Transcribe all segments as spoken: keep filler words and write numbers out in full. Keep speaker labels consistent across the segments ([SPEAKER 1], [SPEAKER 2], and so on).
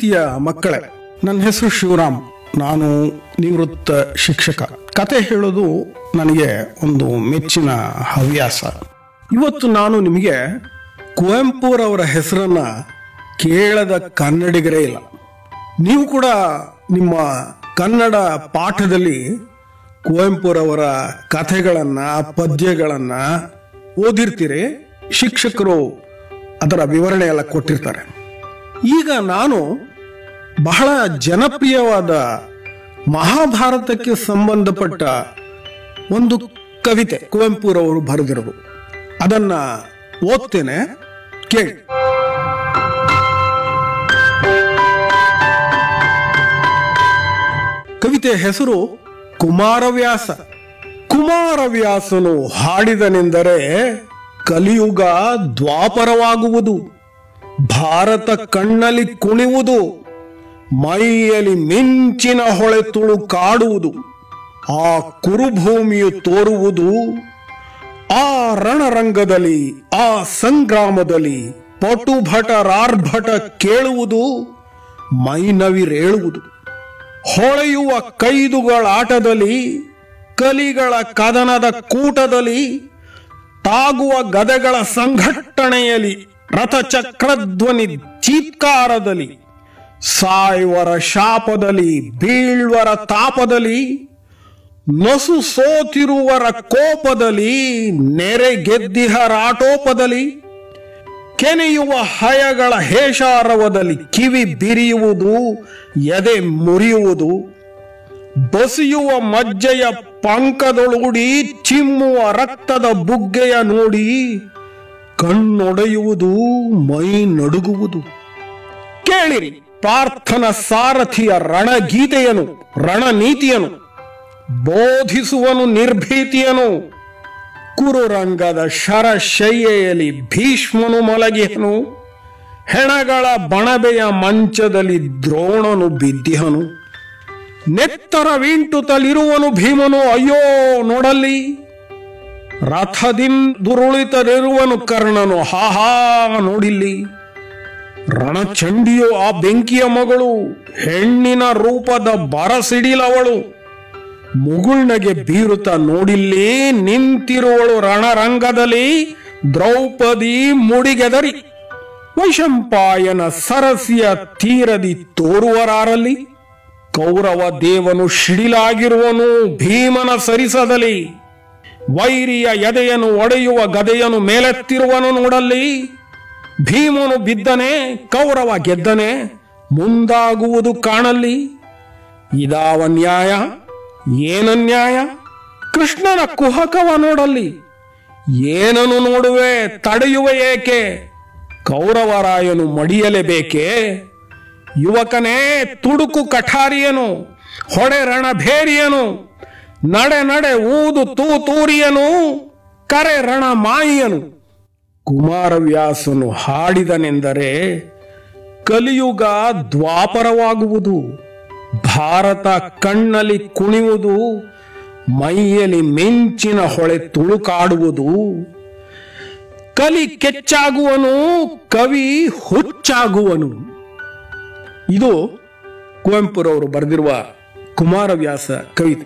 [SPEAKER 1] ಪ್ರೀತಿಯ ಮಕ್ಕಳೇ, ನನ್ನ ಹೆಸರು ಶಿವರಾಮ್. ನಾನು ನಿವೃತ್ತ ಶಿಕ್ಷಕ. ಕತೆ ಹೇಳೋದು ನನಗೆ ಒಂದು ಮೆಚ್ಚಿನ ಹವ್ಯಾಸ. ಇವತ್ತು ನಾನು ನಿಮಗೆ ಕುವೆಂಪುರವರ ಹೆಸರನ್ನ ಕೇಳದ ಕನ್ನಡಿಗರೇ ಇಲ್ಲ. ನೀವು ಕೂಡ ನಿಮ್ಮ ಕನ್ನಡ ಪಾಠದಲ್ಲಿ ಕುವೆಂಪುರವರ ಕಥೆಗಳನ್ನ ಪದ್ಯಗಳನ್ನ ಓದಿರ್ತೀರಿ. ಶಿಕ್ಷಕರು ಅದರ ವಿವರಣೆ ಎಲ್ಲ ಕೊಟ್ಟಿರ್ತಾರೆ. ಈಗ ನಾನು ಬಹಳ ಜನಪ್ರಿಯವಾದ ಮಹಾಭಾರತಕ್ಕೆ ಸಂಬಂಧಪಟ್ಟ ಒಂದು ಕವಿತೆ ಕುವೆಂಪುರವರು ಬರೆದಿರೋದು, ಅದನ್ನ ಓದ್ತೇನೆ, ಕೇಳಿ. ಕವಿತೆ ಹೆಸರು ಕುಮಾರವ್ಯಾಸ. ಕುಮಾರವ್ಯಾಸನು ಹಾಡಿದನೆಂದರೆ ಕಲಿಯುಗ ದ್ವಾಪರವಾಗುವುದು, ಭಾರತ ಕಣ್ಣಲ್ಲಿ ಕುಣಿಯುವುದು, ಮೈಯಲ್ಲಿ ಮಿಂಚಿನ ಹೊಳೆ ತುಳುಕಾಡುವುದು, ಆ ಕುರುಭೂಮಿಯು ತೋರುವುದು, ಆ ರಣರಂಗದಲ್ಲಿ ಆ ಸಂಗ್ರಾಮದಲ್ಲಿ ಪಟುಭಟರಾರ್ಭಟ ಕೇಳುವುದು, ಮೈನವಿರೇಳುವುದು. ಹೊಳೆಯುವ ಕೈದುಗಳಾಟದಲ್ಲಿ, ಕಲಿಗಳ ಕದನದ ಕೂಟದಲ್ಲಿ, ತಾಗುವ ಗದೆಗಳ ಸಂಘಟನೆಯಲ್ಲಿ, ರಥಚಕ್ರಧ್ವನಿ ಚೀತ್ಕಾರದಲ್ಲಿ, ಸಾಯುವರ ಶಾಪದಲ್ಲಿ, ಬೀಳ್ವರ ತಾಪದಲ್ಲಿ, ನಸು ಸೋತಿರುವರ ಕೋಪದಲ್ಲಿ, ನೆರೆ ಗೆದ್ದಿಹರಾಟೋಪದಲ್ಲಿ, ಕೆನೆಯುವ ಹಯಗಳ ಹೇಷಾರವದಲ್ಲಿ ಕಿವಿ ಬಿರಿಯುವುದು, ಎದೆ ಮುರಿಯುವುದು, ಬಸಿಯುವ ಮಜ್ಜೆಯ ಪಂಕದೊಳಗೂಡಿ ಚಿಮ್ಮುವ ರಕ್ತದ ಬುಗ್ಗೆಯ ನೋಡಿ ಕಣ್ಣೊಡೆಯುವುದು, ಮೈ ನಡುಗುವುದು. ಕೇಳಿರಿ ಪಾರ್ಥನ ಸಾರಥಿಯ ರಣಗೀತೆಯನು, ರಣನೀತಿಯನು, ಬೋಧಿಸುವನು ನಿರ್ಭೀತಿಯನು. ಕುರುರಂಗದ ಶರಶಯ್ಯೆಯಲ್ಲಿ ಭೀಷ್ಮನು ಮಲಗಿಹನು, ಹೆಣಗಳ ಬಣಬೆಯ ಮಂಚದಲ್ಲಿ ದ್ರೋಣನು ಬಿದ್ದಿಹನು. ನೆತ್ತರವಿಂಟುತ್ತಲಿರುವನು ಭೀಮನು, ಅಯ್ಯೋ ನೋಡಲ್ಲಿ. ರಥದಿಂದುರುಳಿತಲಿರುವನು ಕರ್ಣನು, ಹಾಹಾ ನೋಡಿಲ್ಲಿ. ರಣಚಂಡಿಯು ಆ ಬೆಂಕಿಯ ಮಗಳು, ಹೆಣ್ಣಿನ ರೂಪದ ಬರಸಿಡಿಲವಳು. ಮುಗುಳ್ನಗೆ ಬೀರುತ್ತ ನೋಡಿಲ್ಲಿ, ನಿಂತಿರುವಳು ರಣರಂಗದಲ್ಲಿ ದ್ರೌಪದಿ ಮುಡಿಗೆದರಿ. ವೈಶಂಪಾಯನ ಸರಸಿಯ ತೀರದಿ ತೋರುವರಾರಲ್ಲಿ, ಕೌರವ ದೇವನು ಶಿಡಿಲಾಗಿರುವನು ಭೀಮನ ಸರಿಸದಲ್ಲಿ. ವೈರಿಯ ಎದೆಯನ್ನು ಒಡೆಯುವ ಗದೆಯನ್ನು ಮೇಲೆತ್ತಿರುವನು ನೋಡಲ್ಲಿ. ಭೀಮನು ಬಿದ್ದನೆ, ಕೌರವ ಗೆದ್ದನೆ, ಮುಂದಾಗುವುದು ಕಾಣಲ್ಲಿ. ಇದಾವ ನ್ಯಾಯ, ಏನನ್ಯಾಯ? ಕೃಷ್ಣನ ಕುಹಕವ ನೋಡಲ್ಲಿ. ಏನನ್ನು ನೋಡುವೆ, ತಡೆಯುವೆ ಏಕೆ? ಕೌರವರಾಯನು ಮಡಿಯಲೇಬೇಕೆ? ಯುವಕನೇ ತುಡುಕು ಕಠಾರಿಯನು, ಹೊಡೆ ರಣಭೇರಿಯನು, ನಡೆ ನಡೆ ಊದು ತೂತೂರಿಯನು, ಕರೆ ರಣ ಮಾಯಿಯನು. ಕುಮಾರವ್ಯಾಸನು ಹಾಡಿದನೆಂದರೆ ಕಲಿಯುಗ ದ್ವಾಪರವಾಗುವುದು, ಭಾರತ ಕಣ್ಣಲ್ಲಿ ಕುಣಿಯುವುದು, ಮೈಯಲ್ಲಿ ಮಿಂಚಿನ ಹೊಳೆ ತುಳುಕಾಡುವುದು. ಕಲಿ ಕೆಚ್ಚಾಗುವನು, ಕವಿ ಹುಚ್ಚಾಗುವನು. ಇದು ಕುವೆಂಪುರವರು ಬರೆದಿರುವ ಕುಮಾರವ್ಯಾಸ ಕವಿತೆ.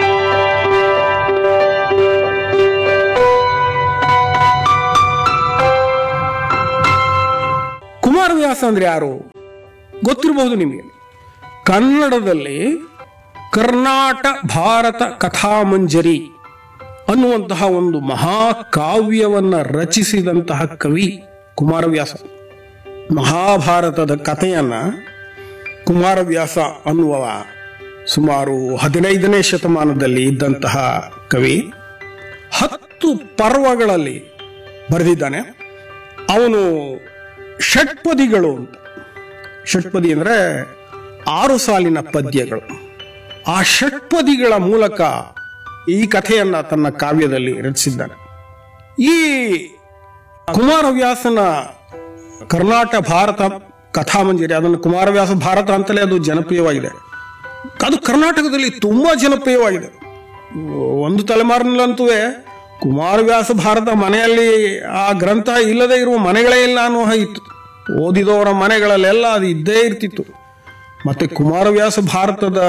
[SPEAKER 1] ಕುಮಾರವ್ಯಾಸ ಅಂದ್ರೆ ಯಾರು ಗೊತ್ತಿರಬಹುದು ನಿಮಗೆ. ಕನ್ನಡದಲ್ಲಿ ಕರ್ನಾಟ ಭಾರತ ಕಥಾಮಂಜರಿ ಅನ್ನುವಂತಹ ಒಂದು ಮಹಾಕಾವ್ಯವನ್ನ ರಚಿಸಿದಂತಹ ಕವಿ ಕುಮಾರವ್ಯಾಸ. ಮಹಾಭಾರತದ ಕಥೆಯನ್ನ ಕುಮಾರವ್ಯಾಸ ಅನ್ನುವ ಸುಮಾರು ಹದಿನೈದನೇ ಶತಮಾನದಲ್ಲಿ ಇದ್ದಂತಹ ಕವಿ ಹತ್ತು ಪರ್ವಗಳಲ್ಲಿ ಬರೆದಿದ್ದಾನೆ. ಅವನು ಷಟ್ಪದಿಗಳು ಅಂತ, ಷಟ್ಪದಿ ಅಂದ್ರೆ ಆರು ಸಾಲಿನ ಪದ್ಯಗಳು. ಆ ಷಟ್ಪದಿಗಳ ಮೂಲಕ ಈ ಕಥೆಯನ್ನ ತನ್ನ ಕಾವ್ಯದಲ್ಲಿ ರಚಿಸಿದ್ದಾನೆ. ಈ ಕುಮಾರವ್ಯಾಸನ ಕರ್ನಾಟ ಭಾರತ ಕಥಾಮಂಜರಿ, ಅದನ್ನು ಕುಮಾರವ್ಯಾಸ ಭಾರತ ಅಂತಲೇ ಅದು ಜನಪ್ರಿಯವಾಗಿದೆ. ಅದು ಕರ್ನಾಟಕದಲ್ಲಿ ತುಂಬಾ ಜನಪ್ರಿಯವಾಗಿದೆ. ಒಂದು ತಲೆಮಾರಿನಲ್ಲಂತೂ ಕುಮಾರವ್ಯಾಸ ಭಾರತ ಮನೆಯಲ್ಲಿ ಆ ಗ್ರಂಥ ಇಲ್ಲದೆ ಇರುವ ಮನೆಗಳೇ ಇಲ್ಲ ಅನ್ನೋ ಇತ್ತು. ಓದಿದವರ ಮನೆಗಳಲ್ಲೆಲ್ಲ ಅದು ಇದ್ದೇ ಇರ್ತಿತ್ತು. ಮತ್ತೆ ಕುಮಾರವ್ಯಾಸ ಭಾರತದ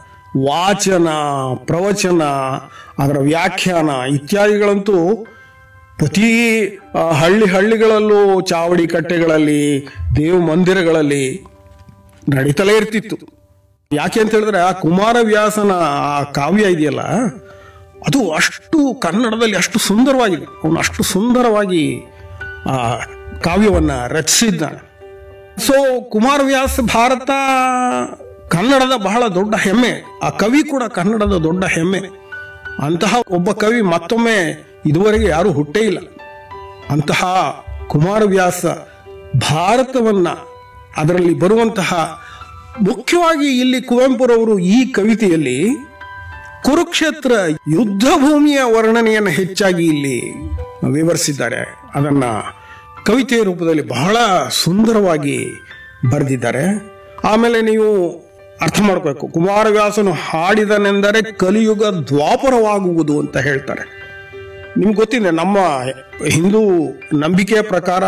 [SPEAKER 1] ವಾಚನ, ಪ್ರವಚನ, ಅದರ ವ್ಯಾಖ್ಯಾನ ಇತ್ಯಾದಿಗಳಂತೂ ಪ್ರತಿ ಹಳ್ಳಿ ಹಳ್ಳಿಗಳಲ್ಲೂ, ಚಾವಡಿ ಕಟ್ಟೆಗಳಲ್ಲಿ, ದೇವ ಮಂದಿರಗಳಲ್ಲಿ ನಡೀತಲೇ ಇರ್ತಿತ್ತು. ಯಾಕೆ ಅಂತ ಹೇಳಿದ್ರೆ ಆ ಕುಮಾರವ್ಯಾಸನ ಆ ಕಾವ್ಯ ಇದೆಯಲ್ಲ, ಅದು ಅಷ್ಟು ಕನ್ನಡದಲ್ಲಿ ಅಷ್ಟು ಸುಂದರವಾಗಿದೆ. ಅವನು ಅಷ್ಟು ಸುಂದರವಾಗಿ ಆ ಕಾವ್ಯವನ್ನ ರಚಿಸಿದ್ದಾನೆ. ಸೊ ಕುಮಾರವ್ಯಾಸ ಭಾರತ ಕನ್ನಡದ ಬಹಳ ದೊಡ್ಡ ಹೆಮ್ಮೆ. ಆ ಕವಿ ಕೂಡ ಕನ್ನಡದ ದೊಡ್ಡ ಹೆಮ್ಮೆ. ಅಂತಹ ಒಬ್ಬ ಕವಿ ಮತ್ತೊಮ್ಮೆ ಇದುವರೆಗೆ ಯಾರೂ ಹುಟ್ಟೇ ಇಲ್ಲ. ಅಂತಹ ಕುಮಾರವ್ಯಾಸ ಭಾರತವನ್ನ, ಅದರಲ್ಲಿ ಬರುವಂತಹ ಮುಖ್ಯವಾಗಿ ಇಲ್ಲಿ ಕುವೆಂಪುರವರು ಈ ಕವಿತೆಯಲ್ಲಿ ಕುರುಕ್ಷೇತ್ರ ಯುದ್ಧ ಭೂಮಿಯ ವರ್ಣನೆಯನ್ನು ಹೆಚ್ಚಾಗಿ ಇಲ್ಲಿ ವಿವರಿಸಿದ್ದಾರೆ. ಅದನ್ನ ಕವಿತೆಯ ರೂಪದಲ್ಲಿ ಬಹಳ ಸುಂದರವಾಗಿ ಬರೆದಿದ್ದಾರೆ. ಆಮೇಲೆ ನೀವು ಅರ್ಥ ಮಾಡ್ಬೇಕು, ಕುಮಾರವ್ಯಾಸನು ಹಾಡಿದನೆಂದರೆ ಕಲಿಯುಗ ದ್ವಾಪರವಾಗುವುದು ಅಂತ ಹೇಳ್ತಾರೆ. ನಿಮ್ಗೆ ಗೊತ್ತಿದೆ, ನಮ್ಮ ಹಿಂದೂ ನಂಬಿಕೆಯ ಪ್ರಕಾರ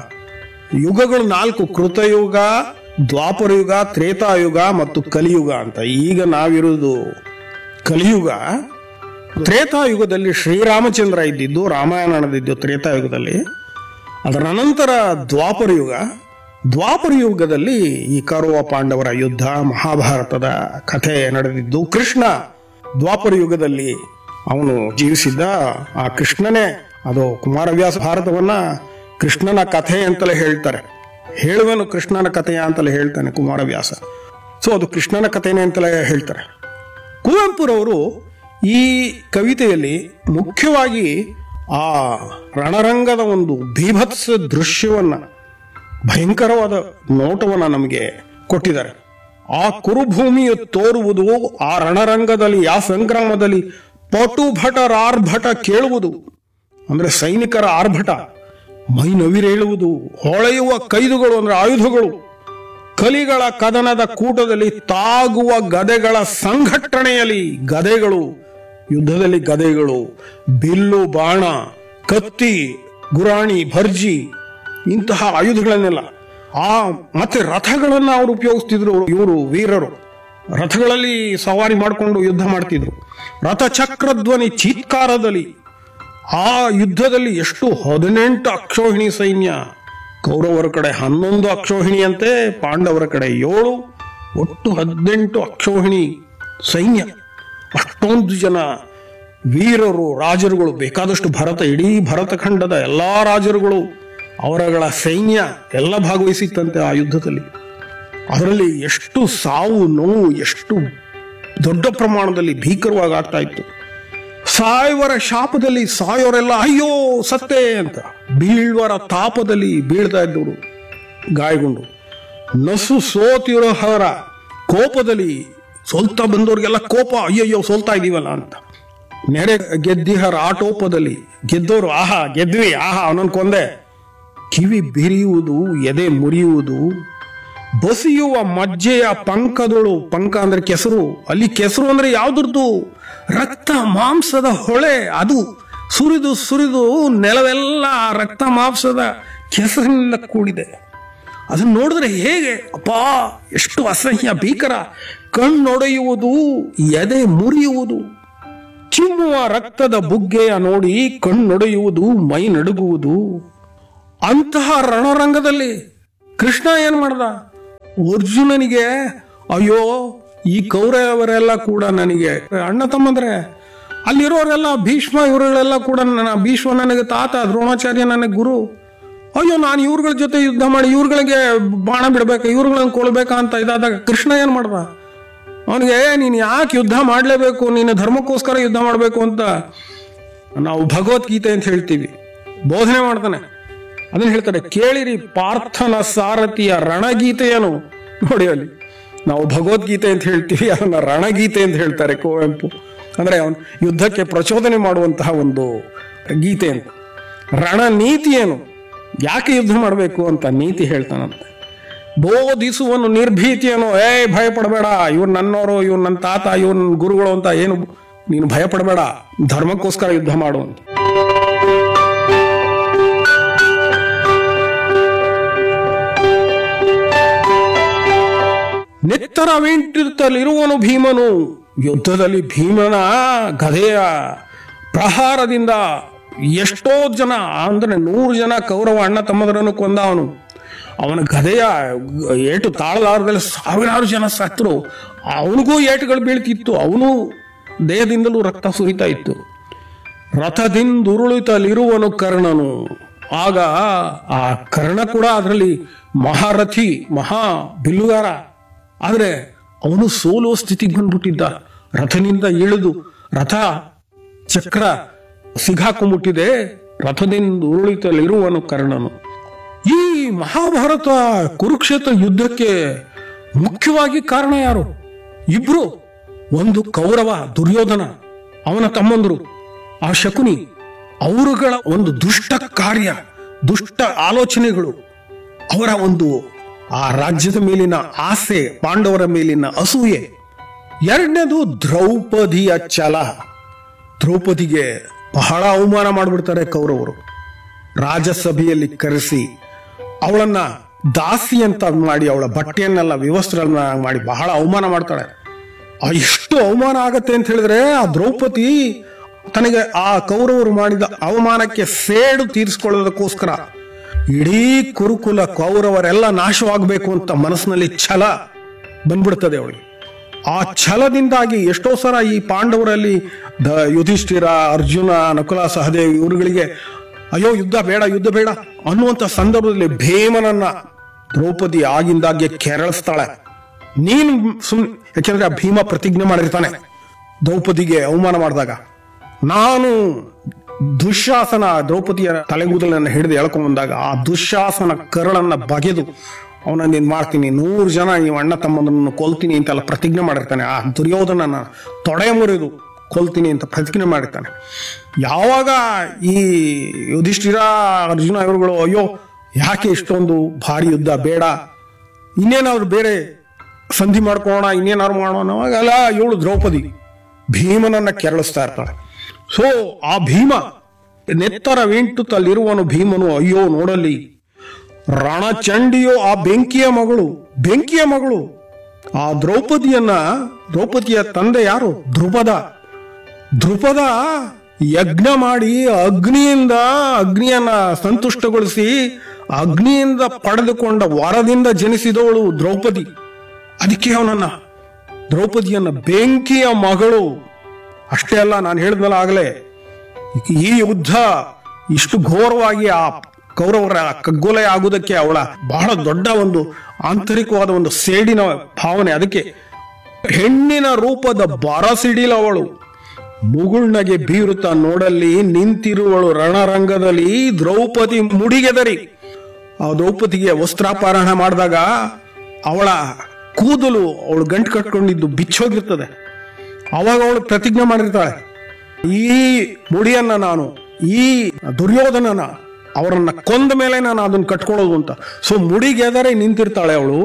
[SPEAKER 1] ಯುಗಗಳು ನಾಲ್ಕು: ಕೃತಯುಗ, ದ್ವಾಪರಯುಗ, ತ್ರೇತಾಯುಗ ಮತ್ತು ಕಲಿಯುಗ ಅಂತ. ಈಗ ನಾವಿರುವುದು ಕಲಿಯುಗ. ತ್ರೇತಾಯುಗದಲ್ಲಿ ಶ್ರೀರಾಮಚಂದ್ರ ಇದ್ದಿದ್ದು, ರಾಮಾಯಣ ನಡೆದಿದ್ದು ತ್ರೇತಾಯುಗದಲ್ಲಿ. ಅದರ ನಂತರ ದ್ವಾಪರ ಯುಗ. ದ್ವಾಪರ ಯುಗದಲ್ಲಿ ಈ ಕೌರವ ಪಾಂಡವರ ಯುದ್ಧ, ಮಹಾಭಾರತದ ಕಥೆ ನಡೆದಿದ್ದು. ಕೃಷ್ಣ ದ್ವಾಪರ ಯುಗದಲ್ಲಿ ಅವನು ಜೀವಿಸಿದ್ದ. ಆ ಕೃಷ್ಣನೇ, ಅದು ಕುಮಾರವ್ಯಾಸ ಭಾರತವನ್ನ ಕೃಷ್ಣನ ಕಥೆ ಅಂತಲೇ ಹೇಳ್ತಾರೆ. ಹೇಳುವನು ಕೃಷ್ಣನ ಕಥೆಯ ಅಂತಲೇ ಹೇಳ್ತಾನೆ ಕುಮಾರವ್ಯಾಸ. ಸೊ ಅದು ಕೃಷ್ಣನ ಕಥೆನೇ ಅಂತಲೇ ಹೇಳ್ತಾರೆ. ಕುವೆಂಪುರವರು ಈ ಕವಿತೆಯಲ್ಲಿ ಮುಖ್ಯವಾಗಿ ಆ ರಣರಂಗದ ಒಂದು ಭೀಭತ್ಸ ದೃಶ್ಯವನ್ನ, ಭಯಂಕರವಾದ ನೋಟವನ್ನ ನಮಗೆ ಕೊಟ್ಟಿದ್ದಾರೆ. ಆ ಕುರುಭೂಮಿಯು ತೋರುವುದು, ಆ ರಣರಂಗದಲ್ಲಿ, ಆ ಸಂಗ್ರಾಮದಲ್ಲಿ ಪಟುಭಟರ ಆರ್ಭಟ ಕೇಳುವುದು, ಅಂದ್ರೆ ಸೈನಿಕರ ಆರ್ಭಟ, ಮೈ ನವಿರೇಳುವುದು, ಹೊಳೆಯುವ ಕೈದುಗಳು ಅಂದ್ರೆ ಆಯುಧಗಳು, ಕಲಿಗಳ ಕದನದ ಕೂಟದಲ್ಲಿ ತಾಗುವ ಗದೆಗಳ ಸಂಘಟನೆಯಲ್ಲಿ ಗದೆಗಳು, ಯುದ್ಧದಲ್ಲಿ ಗದೆಗಳು, ಬಿಲ್ಲು, ಬಾಣ, ಕತ್ತಿ, ಗುರಾಣಿ, ಭರ್ಜಿ, ಇಂತಹ ಆಯುಧಗಳನ್ನೆಲ್ಲ. ಆ ಮತ್ತೆ ರಥಗಳನ್ನ ಅವರು ಉಪಯೋಗಿಸ್ತಿದ್ರು. ಇವರು ವೀರರು ರಥಗಳಲ್ಲಿ ಸವಾರಿ ಮಾಡಿಕೊಂಡು ಯುದ್ಧ ಮಾಡ್ತಿದ್ರು. ರಥಚಕ್ರಧ್ವನಿ ಚೀತ್ಕಾರದಲ್ಲಿ ಆ ಯುದ್ಧದಲ್ಲಿ ಎಷ್ಟು ಹದಿನೆಂಟು ಅಕ್ಷೋಹಿಣಿ ಸೈನ್ಯ, ಕೌರವರ ಕಡೆ ಹನ್ನೊಂದು ಅಕ್ಷೋಹಿಣಿಯಂತೆ, ಪಾಂಡವರ ಕಡೆ ಏಳು, ಒಟ್ಟು ಹದಿನೆಂಟು ಅಕ್ಷೋಹಿಣಿ ಸೈನ್ಯ. ಅಷ್ಟೊಂದು ಜನ ವೀರರು, ರಾಜರುಗಳು, ಬೇಕಾದಷ್ಟು ಭರತ, ಇಡೀ ಭರತಖಂಡದ ಎಲ್ಲಾ ರಾಜರುಗಳು, ಅವರಗಳ ಸೈನ್ಯ ಎಲ್ಲ ಭಾಗವಹಿಸಿತ್ತಂತೆ ಆ ಯುದ್ಧದಲ್ಲಿ. ಅದರಲ್ಲಿ ಎಷ್ಟು ಸಾವು ನೋವು, ಎಷ್ಟು ದೊಡ್ಡ ಪ್ರಮಾಣದಲ್ಲಿ ಭೀಕರವಾಗಿ ಆಗ್ತಾ ಇತ್ತು. ಸಾಯುವರ ಶಾಪದಲ್ಲಿ ಸಾಯೋರೆಲ್ಲ ಅಯ್ಯೋ ಸತ್ತೆ ಅಂತ, ಬೀಳ್ವರ ತಾಪದಲ್ಲಿ ಬೀಳ್ತಾ ಇದ್ದವರು ಗಾಯಗೊಂಡು, ನಸು ಸೋತಿರೋಹರ ಕೋಪದಲ್ಲಿ ಸೋಲ್ತಾ ಬಂದವ್ರಿಗೆಲ್ಲ ಕೋಪ, ಅಯ್ಯಯ್ಯೋ ಸೋಲ್ತಾ ಇದೀವಲ್ಲ ಅಂತ. ನೆರೆ ಗೆದ್ದಿಹರ ಆಟೋಪದಲ್ಲಿ ಗೆದ್ದವರು ಆಹಾ ಗೆದ್ವಿ, ಆಹಾ ಅವನನ್ನು ಕೊಂದೆ, ಕಿವಿ ಬಿರಿಯುವುದು, ಎದೆ ಮುರಿಯುವುದು, ಬಸಿಯುವ ಮಜ್ಜೆಯ ಪಂಕದಳು, ಪಂಕ ಅಂದ್ರೆ ಕೆಸರು, ಅಲ್ಲಿ ಕೆಸರು ಅಂದ್ರೆ ಯಾವ್ದ್ರದ್ದು, ರಕ್ತ ಮಾಂಸದ ಹೊಳೆ, ಅದು ಸುರಿದು ಸುರಿದು ನೆಲವೆಲ್ಲ ರಕ್ತ ಮಾಂಸದ ಕೆಸರಿನಿಂದ ಕೂಡಿದೆ. ಅದನ್ನ ನೋಡಿದ್ರೆ ಹೇಗೆ ಅಪ್ಪಾ, ಎಷ್ಟು ಅಸಹ್ಯ, ಭೀಕರ. ಕಣ್ಣೊಡೆಯುವುದು, ಎದೆ ಮುರಿಯುವುದು, ಚಿಮ್ಮುವ ರಕ್ತದ ಬುಗ್ಗೆಯ ನೋಡಿ ಕಣ್ಣೊಡೆಯುವುದು, ಮೈ ನಡುಗುವುದು. ಅಂತಹ ರಣರಂಗದಲ್ಲಿ ಕೃಷ್ಣ ಏನ್ ಮಾಡ್ದ? ಅರ್ಜುನನಿಗೆ ಅಯ್ಯೋ ಈ ಕೌರವರೆಲ್ಲ ಕೂಡ ನನಗೆ ಅಣ್ಣ ತಮ್ಮಂದ್ರೆ, ಅಲ್ಲಿರೋರೆಲ್ಲ ಭೀಷ್ಮ ಇವರುಗಳೆಲ್ಲ ಕೂಡ ನನ್ನ, ಭೀಷ್ಮ ನನಗೆ ತಾತ, ದ್ರೋಣಾಚಾರ್ಯ ನನಗೆ ಗುರು, ಅಯ್ಯೋ ನಾನು ಇವ್ರಗಳ ಜೊತೆ ಯುದ್ಧ ಮಾಡಿ ಇವ್ರಗಳಿಗೆ ಬಾಣ ಬಿಡ್ಬೇಕು, ಇವ್ರಗಳನ್ನ ಕೊಳ್ಬೇಕಾ ಅಂತ ಇದಾದಾಗ ಕೃಷ್ಣ ಏನ್ ಮಾಡ್ದ? ಅವನಿಗೆ ನೀನು ಯಾಕೆ ಯುದ್ಧ ಮಾಡಲೇಬೇಕು, ನೀನು ಧರ್ಮಕ್ಕೋಸ್ಕರ ಯುದ್ಧ ಮಾಡಬೇಕು ಅಂತ ನಾವು ಭಗವದ್ಗೀತೆ ಅಂತ ಹೇಳ್ತೀವಿ, ಬೋಧನೆ ಮಾಡ್ತಾನೆ. ಅದನ್ನ ಹೇಳ್ತಾರೆ, ಕೇಳಿರಿ ಪಾರ್ಥನ ಸಾರಥಿಯ ರಣಗೀತೆಯನು. ನೋಡಿ ಅಲ್ಲಿ ನಾವು ಭಗವದ್ಗೀತೆ ಅಂತ ಹೇಳ್ತೀವಿ, ಅದನ್ನ ರಣಗೀತೆ ಅಂತ ಹೇಳ್ತಾರೆ ಕುವೆಂಪು. ಅಂದ್ರೆ ಅವನು ಯುದ್ಧಕ್ಕೆ ಪ್ರಚೋದನೆ ಮಾಡುವಂತಹ ಒಂದು ಗೀತೆ ಅಂತ. ರಣನೀತಿ ಏನು, ಯಾಕೆ ಯುದ್ಧ ಮಾಡಬೇಕು ಅಂತ ನೀತಿ ಹೇಳ್ತಾನಂತೆ. ಬೋಧಿಸುವನು ನಿರ್ಭೀತಿಯನು, ಏ ಭಯ ಪಡಬೇಡ, ಇವ್ರು ನನ್ನವರು, ಇವ್ರು ನನ್ನ ತಾತ, ಇವ್ರು ನನ್ನ ಗುರುಗಳು ಅಂತ ಏನು ನೀನು ಭಯ ಪಡಬೇಡ, ಧರ್ಮಕ್ಕೋಸ್ಕರ ಯುದ್ಧ ಮಾಡುವಂತ. ನೆತ್ತರವಿಂಟಿರುತ್ತಲಿರುವನು ಭೀಮನು. ಯುದ್ಧದಲ್ಲಿ ಭೀಮನ ಗದೆಯ ಪ್ರಹಾರದಿಂದ ಎಷ್ಟೋ ಜನ ಅಂದ್ರೆ ನೂರು ಜನ ಕೌರವ ಅಣ್ಣ ತಮ್ಮದರನ್ನು ಕೊಂದ ಅವನು. ಅವನ ಗದೆಯ ಏಟು ತಾಳಲಾರದಲ್ಲಿ ಸಾವಿರಾರು ಜನ ಸತ್ರು. ಅವನಿಗೂ ಏಟುಗಳು ಬೀಳ್ತಿತ್ತು, ಅವನು ದೇಹದಿಂದಲೂ ರಕ್ತ ಸುರಿತಾ ಇತ್ತು. ರಥದಿಂದುರುಳಿತಲಿರುವನು ಕರ್ಣನು. ಆಗ ಆ ಕರ್ಣ ಕೂಡ ಅದರಲ್ಲಿ ಮಹಾರಥಿ, ಮಹಾ ಬಿಲ್ಲುಗಾರ. ಆದ್ರೆ ಅವನು ಸೋಲುವ ಸ್ಥಿತಿಗೆ ಬಂದ್ಬಿಟ್ಟಿದ್ದ. ರಥನಿಂದ ಇಳಿದು ರಥ ಚಕ್ರ ಸಿಗಾಕೊಂಡ್ಬಿಟ್ಟಿದೆ. ರಥದಿಂದ ಉರುಳಿತಲಿರುವನು ಕರ್ಣನು. ಈ ಮಹಾಭಾರತ ಕುರುಕ್ಷೇತ್ರ ಯುದ್ಧಕ್ಕೆ ಮುಖ್ಯವಾಗಿ ಕಾರಣ ಯಾರು? ಇಬ್ರು. ಒಂದು ಕೌರವ ದುರ್ಯೋಧನ, ಅವನ ತಮ್ಮಂದರು ಆ ಶಕುನಿ. ಅವರುಗಳ ಒಂದು ದುಷ್ಟ ಕಾರ್ಯ, ದುಷ್ಟ ಆಲೋಚನೆಗಳು, ಅವರ ಒಂದು ಆ ರಾಜ್ಯದ ಮೇಲಿನ ಆಸೆ, ಪಾಂಡವರ ಮೇಲಿನ ಅಸೂಯೆ. ಎರಡನೇದು ದ್ರೌಪದಿಯ ಛಲ. ದ್ರೌಪದಿಗೆ ಬಹಳ ಅವಮಾನ ಮಾಡಿಬಿಡ್ತಾರೆ ಕೌರವರು. ರಾಜಸಭೆಯಲ್ಲಿ ಕರೆಸಿ ಅವಳನ್ನ ದಾಸಿ ಅಂತ ಮಾಡಿ ಅವಳ ಬಟ್ಟೆಯನ್ನೆಲ್ಲ ವಿವಸ್ತ್ರನ್ನ ಮಾಡಿ ಬಹಳ ಅವಮಾನ ಮಾಡ್ತಾಳೆ. ಎಷ್ಟು ಅವಮಾನ ಆಗತ್ತೆ ಅಂತ ಹೇಳಿದ್ರೆ ಆ ದ್ರೌಪದಿ ತನಗೆ ಆ ಕೌರವರು ಮಾಡಿದ ಅವಮಾನಕ್ಕೆ ಸೇಡು ತೀರಿಸಿಕೊಳ್ಳೋದಕ್ಕೋಸ್ಕರ ಇಡೀ ಕುರುಕುಲ ಕೌರವರೆಲ್ಲ ನಾಶವಾಗಬೇಕು ಅಂತ ಮನಸ್ಸಿನಲ್ಲಿ ಛಲ ಬಂದ್ಬಿಡ್ತದೆ ಅವಳಿಗೆ. ಆ ಛಲದಿಂದಾಗಿ ಎಷ್ಟೋ ಸಲ ಈ ಪಾಂಡವರಲ್ಲಿ ದ ಯುಧಿಷ್ಠಿರ, ಅರ್ಜುನ, ನಕುಲ, ಸಹದೇವ್ ಇವರುಗಳಿಗೆ ಅಯ್ಯೋ ಯುದ್ಧ ಬೇಡ ಯುದ್ಧ ಬೇಡ ಅನ್ನುವಂಥ ಸಂದರ್ಭದಲ್ಲಿ ಭೀಮನನ್ನ ದ್ರೌಪದಿ ಆಗಿಂದಾಗೆ ಕೆರಳಿಸ್ತಾಳೆ. ನೀನು ಸುಮ್ ಯಾಕೆಂದ್ರೆ ಆ ಭೀಮ ಪ್ರತಿಜ್ಞೆ ಮಾಡಿರ್ತಾನೆ ದ್ರೌಪದಿಗೆ ಅವಮಾನ ಮಾಡಿದಾಗ, ನಾನು ದುಶ್ಯಾಸನ ದ್ರೌಪದಿಯ ತಲೆಗೂದಲನ್ನು ಹಿಡಿದು ಎಳ್ಕೊಂಡ್ ಬಂದಾಗ ಆ ದುಶ್ಯಾಸನ ಕರಳನ್ನ ಬಗೆದು ಅವನ ನೀನ್ ಮಾಡ್ತೀನಿ, ನೂರು ಜನ ನೀವು ಅಣ್ಣ ತಮ್ಮನನ್ನು ಕೊಲ್ತೀನಿ ಅಂತೆಲ್ಲ ಪ್ರತಿಜ್ಞೆ ಮಾಡಿರ್ತಾನೆ. ಆ ದುರ್ಯೋಧನನ ತೊಡೆ ಮುರಿದು ಕೊಲ್ತೀನಿ ಅಂತ ಪ್ರತಿಜ್ಞೆ ಮಾಡಿರ್ತಾನೆ. ಯಾವಾಗ ಈ ಯುಧಿಷ್ಠಿರ, ಅರ್ಜುನ ಇವರುಗಳು ಅಯ್ಯೋ ಯಾಕೆ ಇಷ್ಟೊಂದು ಭಾರಿ ಯುದ್ಧ ಬೇಡ, ಇನ್ನೇನಾದ್ರು ಬೇರೆ ಸಂಧಿ ಮಾಡ್ಕೊಳ್ಳೋಣ, ಇನ್ನೇನಾದ್ರು ಮಾಡೋಣ, ಅವಾಗೆಲ್ಲ ಇವಳು ದ್ರೌಪದಿ ಭೀಮನನ್ನ ಕೆರಳಿಸ್ತಾ ಇರ್ತಾಳೆ. ಸೊ ಆ ಭೀಮ ನೆತ್ತರವಿಂಟುತ್ತಲಿರುವನು ಭೀಮನು. ಅಯ್ಯೋ ನೋಡಲಿ ರಣಚಂಡಿಯೋ ಆ ಬೆಂಕಿಯ ಮಗಳು, ಬೆಂಕಿಯ ಮಗಳು ಆ ದ್ರೌಪದಿಯನ್ನ. ದ್ರೌಪದಿಯ ತಂದೆ ಯಾರು? ದ್ರುಪದ. ದ್ರುಪದ ಯಜ್ಞ ಮಾಡಿ ಅಗ್ನಿಯಿಂದ ಅಗ್ನಿಯನ್ನ ಸಂತುಷ್ಟಗೊಳಿಸಿ ಅಗ್ನಿಯಿಂದ ಪಡೆದುಕೊಂಡ ವರದಿಂದ ಜನಿಸಿದವಳು ದ್ರೌಪದಿ. ಅದಕ್ಕೆ ಅವನನ್ನ ದ್ರೌಪದಿಯನ್ನ ಬೆಂಕಿಯ ಮಗಳು. ಅಷ್ಟೇ ಅಲ್ಲ, ನಾನು ಹೇಳಿದ್ನಲ್ಲ ಆಗಲೇ, ಈ ಯುದ್ಧ ಇಷ್ಟು ಘೋರವಾಗಿ ಆ ಕೌರವರ ಕಗ್ಗೊಲೆ ಆಗುವುದಕ್ಕೆ ಅವಳ ಬಹಳ ದೊಡ್ಡ ಒಂದು ಆಂತರಿಕವಾದ ಒಂದು ಸೇಡಿನ ಭಾವನೆ. ಅದಕ್ಕೆ ಹೆಣ್ಣಿನ ರೂಪದ ಬರಸಿಡಿಲವಳು ಮುಗುಳ್ನಗೆ ಬೀರುತ್ತಾ ನೋಡಲ್ಲಿ ನಿಂತಿರುವಳು ರಣರಂಗದಲ್ಲಿ ದ್ರೌಪದಿ ಮುಡಿಗೆದರಿ. ಆ ದ್ರೌಪದಿಗೆ ವಸ್ತ್ರಾಪಹರಣ ಮಾಡಿದಾಗ ಅವಳ ಕೂದಲು ಅವಳು ಗಂಟು ಕಟ್ಕೊಂಡಿದ್ದು ಬಿಚ್ಚೋಗಿರ್ತದೆ. ಅವಾಗ ಅವಳು ಪ್ರತಿಜ್ಞೆ ಮಾಡಿರ್ತಾಳೆ, ಈ ಮುಡಿಯನ್ನ ನಾನು ಈ ದುರ್ಯೋಧನನ ಅವರನ್ನ ಕೊಂದ ಮೇಲೆ ನಾನು ಅದನ್ನ ಕಟ್ಕೊಳ್ಳೋದು ಅಂತ. ಸೊ ಮುಡಿಗೆದರೆ ನಿಂತಿರ್ತಾಳೆ ಅವಳು.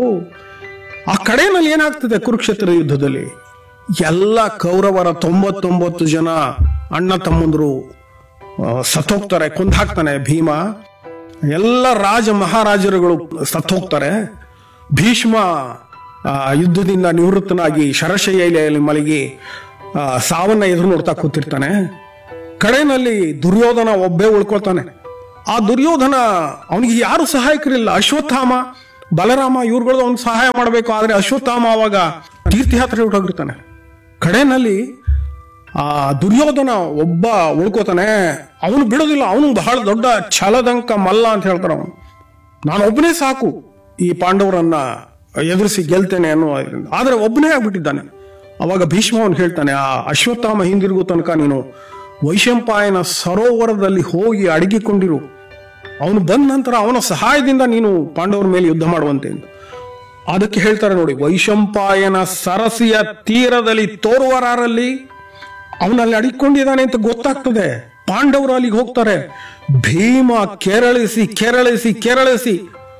[SPEAKER 1] ಆ ಕಡೆಯಲ್ಲಿ ಏನಾಗ್ತದೆ ಕುರುಕ್ಷೇತ್ರ ಯುದ್ಧದಲ್ಲಿ? ಎಲ್ಲ ಕೌರವರ ತೊಂಬತ್ತೊಂಬತ್ತು ಜನ ಅಣ್ಣ ತಮ್ಮಂದ್ರು ಸತ್ತೋಗ್ತಾರೆ, ಕೊಂದಾಕ್ತಾನೆ ಭೀಮ. ಎಲ್ಲ ರಾಜ ಮಹಾರಾಜರುಗಳು ಸತ್ತೋಗ್ತಾರೆ. ಭೀಷ್ಮ ಯುದ್ಧದಿಂದ ನಿವೃತ್ತನಾಗಿ ಶರಶೈಲಿಯಲ್ಲಿ ಮಲಗಿ ಸಾವನ್ನ ಎದುರು ನೋಡ್ತಾ ಕೂತಿರ್ತಾನೆ. ಕಡೆಯಲ್ಲಿ ದುರ್ಯೋಧನ ಒಬ್ಬೇ ಉಳ್ಕೊಳ್ತಾನೆ. ಆ ದುರ್ಯೋಧನ ಅವನಿಗೆ ಯಾರು ಸಹಾಯಕರಿಲ್ಲ. ಅಶ್ವತ್ಥಾಮ, ಬಲರಾಮ ಇವ್ರುಗಳು ಅವ್ನಿಗೆ ಸಹಾಯ ಮಾಡಬೇಕು. ಆದ್ರೆ ಅಶ್ವತ್ಥಾಮ ಅವಾಗ ತೀರ್ಥಯಾತ್ರೆ ಹೊರಟೋಗಿರ್ತಾನೆ. ಕಡೆಯಲ್ಲಿ ಆ ದುರ್ಯೋಧನ ಒಬ್ಬ ಉಳ್ಕೋತಾನೆ. ಅವನು ಬಿಡೋದಿಲ್ಲ. ಅವನು ಬಹಳ ದೊಡ್ಡ ಛಲದಂಕ ಮಲ್ಲ ಅಂತ ಹೇಳ್ತಾರ. ಅವನು ನಾನು ಒಬ್ಬನೇ ಸಾಕು ಈ ಪಾಂಡವರನ್ನ ಎದುರಿಸಿ ಗೆಲ್ತೇನೆ ಅನ್ನೋ. ಆದ್ರೆ ಒಬ್ಬನೇ ಆಗ್ಬಿಟ್ಟಿದ್ದಾನೆ. ಅವಾಗ ಭೀಷ್ಮ ಅವನು ಹೇಳ್ತಾನೆ, ಆ ಅಶ್ವತ್ಥಾಮ ಹಿಂದಿರುಗೋ ತನಕ ನೀನು ವೈಶಂಪಾಯನ ಸರೋವರದಲ್ಲಿ ಹೋಗಿ ಅಡಗಿಕೊಂಡಿರು. ಅವನು ಬಂದ ನಂತರ ಅವನ ಸಹಾಯದಿಂದ ನೀನು ಪಾಂಡವರ ಮೇಲೆ ಯುದ್ಧ ಮಾಡುವಂತೆ. ಅದಕ್ಕೆ ಹೇಳ್ತಾರೆ ನೋಡಿ, ವೈಶಂಪಾಯನ ಸರಸಿಯ ತೀರದಲ್ಲಿ ತೋರುವರಾರಲ್ಲಿ ಅವನಲ್ಲಿ ಅಡಿಕೊಂಡಿದ್ದಾನೆ ಅಂತ ಗೊತ್ತಾಗ್ತದೆ. ಪಾಂಡವರು ಅಲ್ಲಿಗೆ ಹೋಗ್ತಾರೆ. ಭೀಮ ಕೆರಳಿಸಿ ಕೆರಳಿಸಿ ಕೆರಳಿಸಿ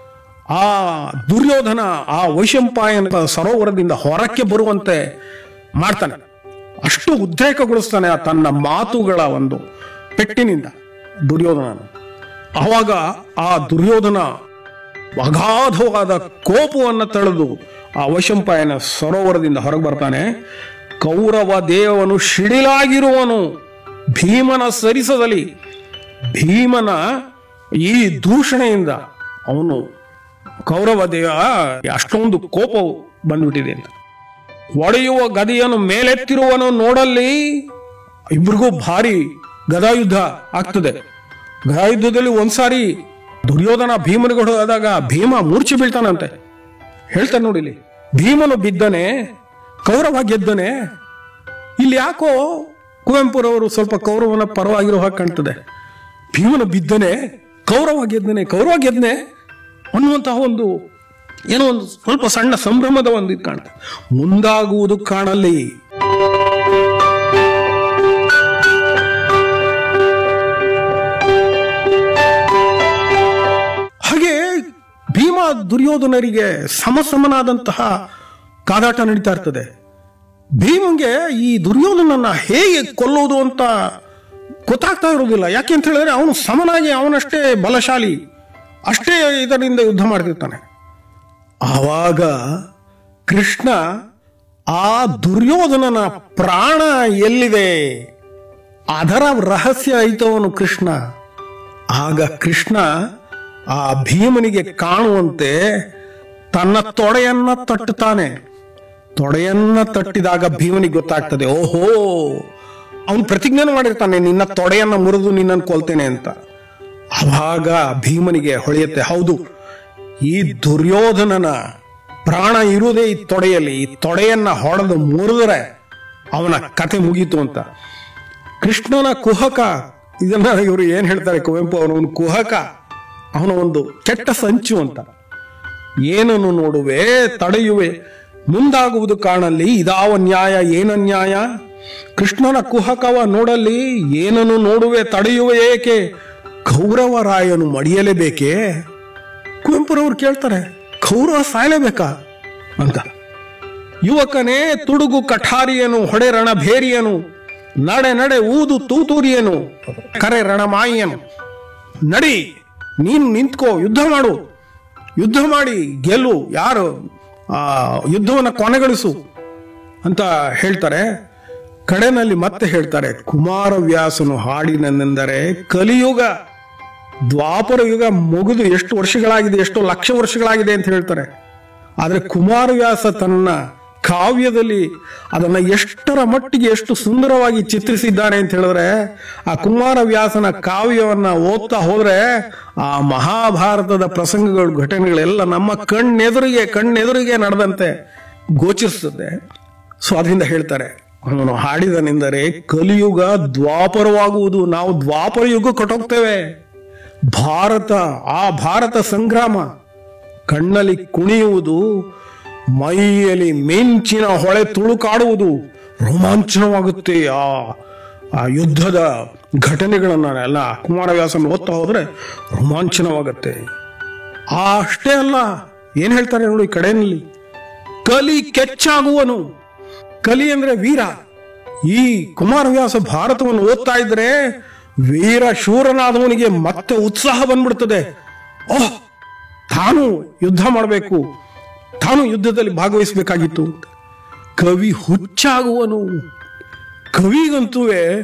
[SPEAKER 1] ಆ ದುರ್ಯೋಧನ ಆ ವೈಶಂಪಾಯನ ಸರೋವರದಿಂದ ಹೊರಕ್ಕೆ ಬರುವಂತೆ ಮಾಡ್ತಾನೆ. ಅಷ್ಟು ಉದ್ರೇಕಗೊಳಿಸ್ತಾನೆ ಆ ತನ್ನ ಮಾತುಗಳ ಒಂದು ಪೆಟ್ಟಿನಿಂದ ದುರ್ಯೋಧನ. ಆವಾಗ ಆ ದುರ್ಯೋಧನ ಅಗಾಧವಾದ ಕೋಪವನ್ನು ತಳೆದು ಆ ವೈಶಂಪಾಯನ ಸರೋವರದಿಂದ ಹೊರಗೆ ಬರ್ತಾನೆ. ಕೌರವ ದೇವನು ಶಿಡಿಲಾಗಿರುವನು ಭೀಮನ ಸರಿಸದಲ್ಲಿ. ಭೀಮನ ಈ ದೂಷಣೆಯಿಂದ ಅವನು ಕೌರವ ದೇವ ಅಷ್ಟೊಂದು ಕೋಪವು ಬಂದ್ಬಿಟ್ಟಿದೆ ಅಂತ. ಒಡೆಯುವ ಗದೆಯನ್ನು ಮೇಲೆತ್ತಿರುವನು ನೋಡಲ್ಲಿ. ಇಬ್ರಿಗೂ ಭಾರಿ ಗದಾಯುದ್ಧ ಆಗ್ತದೆ. ಗದಾಯುದ್ಧದಲ್ಲಿ ಒಂದ್ಸಾರಿ ದುರ್ಯೋಧನ ಭೀಮನಿಗೆ ಹೊಡೆದಾಗ ಭೀಮ ಮೂರ್ಛೆ ಬೀಳ್ತಾನಂತೆ. ಹೇಳ್ತಾನೆ ನೋಡಿಲಿ, ಭೀಮನು ಬಿದ್ದನೆ, ಕೌರವ ಗೆದ್ದನೆ. ಇಲ್ಲಿ ಯಾಕೋ ಕುವೆಂಪುರವರು ಸ್ವಲ್ಪ ಕೌರವನ ಪರವಾಗಿರೋ ಹಾಗೆ ಕಾಣ್ತದೆ. ಭೀಮನು ಬಿದ್ದನೆ, ಕೌರವ ಗೆದ್ದನೆ, ಕೌರವ ಗೆದ್ದನೆ ಅನ್ನುವಂತಹ ಒಂದು ಏನೋ ಒಂದು ಸ್ವಲ್ಪ ಸಣ್ಣ ಸಂಭ್ರಮದ ಒಂದು ಇದು ಕಾಣ್ತದೆ. ಮುಂದಾಗುವುದು ಕಾಣಲಿ. ಹಾಗೆ ಭೀಮ ದುರ್ಯೋಧನರಿಗೆ ಸಮಸಮನಾದಂತಹ ಕಾದಾಟ ನಡೀತಾ ಇರ್ತದೆ. ಭೀಮಂಗೆ ಈ ದುರ್ಯೋಧನನ್ನ ಹೇಗೆ ಕೊಲ್ಲೋದು ಅಂತ ಗೊತ್ತಾಗ್ತಾ ಇರೋದಿಲ್ಲ. ಯಾಕೆ ಅಂತ ಹೇಳಿದ್ರೆ ಅವನು ಸಮನಾಗಿ ಅವನಷ್ಟೇ ಬಲಶಾಲಿ, ಅಷ್ಟೇ ಇದರಿಂದ ಯುದ್ಧ ಮಾಡ್ತಿರ್ತಾನೆ. ಆವಾಗ ಕೃಷ್ಣ ಆ ದುರ್ಯೋಧನನ ಪ್ರಾಣ ಎಲ್ಲಿದೆ ಅದರ ರಹಸ್ಯ ಐತವನು ಕೃಷ್ಣ. ಆಗ ಕೃಷ್ಣ ಆ ಭೀಮನಿಗೆ ಕಾಣುವಂತೆ ತನ್ನ ತೊಡೆಯನ್ನ ತಟ್ಟುತ್ತಾನೆ. ತೊಡೆಯನ್ನ ತಟ್ಟಿದಾಗ ಭೀಮನಿಗೆ ಗೊತ್ತಾಗ್ತದೆ, ಓಹೋ ಅವನು ಪ್ರತಿಜ್ಞೆ ಮಾಡಿರ್ತಾನೆ, ನಿನ್ನ ತೊಡೆಯನ್ನ ಮುರಿದು ನಿನ್ನನ್ನು ಕೊಲ್ತೇನೆ ಅಂತ. ಆವಾಗ ಭೀಮನಿಗೆ ಹೊಳೆಯುತ್ತೆ, ಹೌದು ಈ ದುರ್ಯೋಧನನ ಪ್ರಾಣ ಇರುವುದೇ ಈ ತೊಡೆಯಲ್ಲಿ, ಈ ತೊಡೆಯನ್ನ ಹೊಡೆದು ಮುರಿದ್ರೆ ಅವನ ಕತೆ ಮುಗೀತು ಅಂತ. ಕೃಷ್ಣನ ಕುಹಕ, ಇದನ್ನ ಇವರು ಏನ್ ಹೇಳ್ತಾರೆ ಕುವೆಂಪು ಅವನು ಕುಹಕ, ಅವನ ಒಂದು ಕೆಟ್ಟ ಸಂಚು ಅಂತ. ಏನನ್ನು ನೋಡುವೆ ತಡೆಯುವೆ ಮುಂದಾಗುವುದು ಕಾಣಲಿ, ಇದಾವ ನ್ಯಾಯ ಏನನ್ಯಾಯ. ಕೃಷ್ಣನ ಕುಹಕವ ನೋಡಲಿ, ಏನನ್ನು ನೋಡುವೆ ತಡೆಯುವೆ ಏಕೆ, ಕೌರವರಾಯನು ಮಡಿಯಲೇಬೇಕೇ. ಕುವೆಂಪುರವ್ರು ಕೇಳ್ತಾರೆ, ಕೌರವ ಸಾಯಲೇಬೇಕಾ ಅಂತ. ಯುವಕನೇ ತುಡುಗು ಕಠಾರಿಯನು, ಹೊಡೆ ರಣಭೇರಿಯನು, ನಡೆ ನಡೆ ಊದು ತೂತೂರಿಯನು, ಕರೆ ರಣಮಾಯಿಯನು. ನಡಿ ನೀನು ನಿಂತ್ಕೋ, ಯುದ್ಧ ಮಾಡು, ಯುದ್ಧ ಮಾಡಿ ಗೆಲ್ಲು, ಯಾರು ಆ ಯುದ್ಧವನ್ನು ಕೊನೆಗಳಿಸು ಅಂತ ಹೇಳ್ತಾರೆ. ಕಡೆನಲ್ಲಿ ಮತ್ತೆ ಹೇಳ್ತಾರೆ, ಕುಮಾರವ್ಯಾಸನು ಹಾಡಿನೆಂದರೆ ಕಲಿಯುಗ ದ್ವಾಪರ ಯುಗ ಮುಗಿದು ಎಷ್ಟು ವರ್ಷಗಳಾಗಿದೆ, ಎಷ್ಟು ಲಕ್ಷ ವರ್ಷಗಳಾಗಿದೆ ಅಂತ ಹೇಳ್ತಾರೆ. ಆದ್ರೆ ಕುಮಾರವ್ಯಾಸ ತನ್ನ ಕಾವ್ಯದಲ್ಲಿ ಅದನ್ನ ಎಷ್ಟರ ಮಟ್ಟಿಗೆ ಎಷ್ಟು ಸುಂದರವಾಗಿ ಚಿತ್ರಿಸಿದ್ದಾನೆ ಅಂತ ಹೇಳಿದ್ರೆ, ಆ ಕುಮಾರವ್ಯಾಸನ ಕಾವ್ಯವನ್ನ ಓದ್ತಾ ಹೋದ್ರೆ ಆ ಮಹಾಭಾರತದ ಪ್ರಸಂಗಗಳು ಘಟನೆಗಳೆಲ್ಲ ನಮ್ಮ ಕಣ್ಣೆದುರಿಗೆ ಕಣ್ಣೆದುರಿಗೆ ನಡೆದಂತೆ ಗೋಚರಿಸುತ್ತದೆ. ಸೊ ಅದರಿಂದ ಹೇಳ್ತಾರೆ, ಅವನು ಹಾಡಿದನೆಂದರೆ ಕಲಿಯುಗ ದ್ವಾಪರವಾಗುವುದು, ನಾವು ದ್ವಾಪರ ಯುಗ ಕೊಟ್ಟೋಗ್ತೇವೆ. ಭಾರತ ಆ ಭಾರತ ಸಂಗ್ರಾಮ ಕಣ್ಣಲ್ಲಿ ಕುಣಿಯುವುದು, ಮೈಯಲ್ಲಿ ಮಿಂಚಿನ ಹೊಳೆ ತುಳುಕಾಡುವುದು, ರೋಮಾಂಚನವಾಗುತ್ತೆ. ಆ ಆ ಯುದ್ಧದ ಘಟನೆಗಳನ್ನೆಲ್ಲ ಕುಮಾರವ್ಯಾಸನ ಓದ್ತಾ ಹೋದ್ರೆ ರೋಮಾಂಚನವಾಗುತ್ತೆ. ಆ ಅಷ್ಟೇ ಅಲ್ಲ, ಏನ್ ಹೇಳ್ತಾರೆ ನೋಡಿ ಕಡೆಯಲ್ಲಿ, ಕಲಿ ಕೆಚ್ಚಾಗುವನು. ಕಲಿ ಅಂದ್ರೆ ವೀರ. ಈ ಕುಮಾರವ್ಯಾಸ ಭಾರತವನ್ನು ಓದ್ತಾ ಇದ್ರೆ ವೀರ ಶೂರನಾದವನಿಗೆ ಮತ್ತೆ ಉತ್ಸಾಹ ಬಂದ್ಬಿಡ್ತದೆ. ಓಹ್, ತಾನು ಯುದ್ಧ ಮಾಡಬೇಕು, ತಾನು ಯುದ್ಧದಲ್ಲಿ ಭಾಗವಹಿಸಬೇಕಾಗಿತ್ತು. ಕವಿ ಹುಚ್ಚಾಗುವನು. ಕವಿಗಂತೂ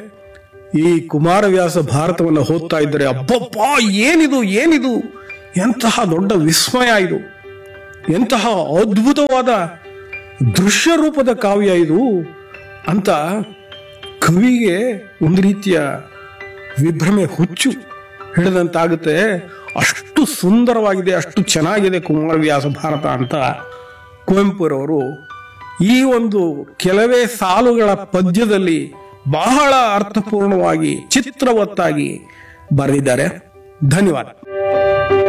[SPEAKER 1] ಈ ಕುಮಾರವ್ಯಾಸ ಭಾರತವನ್ನು ಓದ್ತಾ ಇದ್ದರೆ ಅಬ್ಬಬ್ಬ ಏನಿದು ಏನಿದು, ಎಂತಹ ದೊಡ್ಡ ವಿಸ್ಮಯ ಇದು, ಎಂತಹ ಅದ್ಭುತವಾದ ದೃಶ್ಯ ರೂಪದ ಕಾವ್ಯ ಇದು ಅಂತ ಕವಿಗೆ ಒಂದು ರೀತಿಯ ವಿಭ್ರಮೆ, ಹುಚ್ಚು ಹಿಡಿದಂತಾಗುತ್ತೆ. ಅಷ್ಟು ಸುಂದರವಾಗಿದೆ, ಅಷ್ಟು ಚೆನ್ನಾಗಿದೆ ಕುಮಾರವ್ಯಾಸ ಭಾರತ ಅಂತ ಕುವೆಂಪುರವರು ಈ ಒಂದು ಕೆಲವೇ ಸಾಲುಗಳ ಪದ್ಯದಲ್ಲಿ ಬಹಳ ಅರ್ಥಪೂರ್ಣವಾಗಿ ಚಿತ್ರವತ್ತಾಗಿ ಬರೆದಿದ್ದಾರೆ. ಧನ್ಯವಾದ.